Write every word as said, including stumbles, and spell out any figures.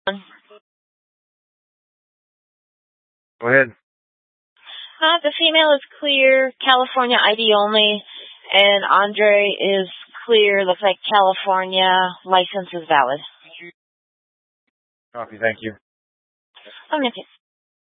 Uh, Go ahead. the female is clear, California I D only, and Andre is clear, looks like California license is valid. Copy, thank you. Okay.